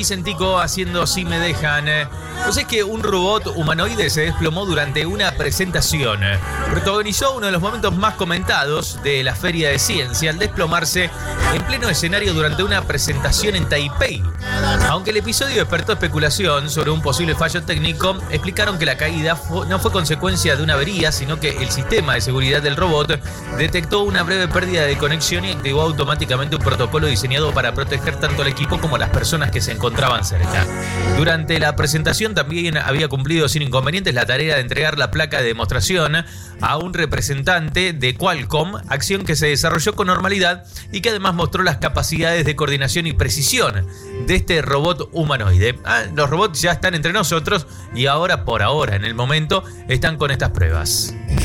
Vicentico haciendo Si Me Dejan. Pues es que un robot humanoide se desplomó durante una presentación. Protagonizó uno de los momentos más comentados de la Feria de Ciencia al desplomarse en pleno escenario durante una presentación en Taipei. Aunque el episodio despertó especulación sobre un posible fallo técnico, explicaron que la caída no fue consecuencia de una avería, sino que el sistema de seguridad del robot detectó una breve pérdida de conexión y activó automáticamente un protocolo diseñado para proteger tanto al equipo como a las personas que se encontraban cerca. Durante la presentación también había cumplido sin inconvenientes la tarea de entregar la placa de demostración a un representante de Qualcomm, acción que se desarrolló con normalidad y que además mostró las capacidades de coordinación y precisión de este robot humanoide. Los robots ya están entre nosotros y ahora, por ahora, en el momento, están con estas pruebas.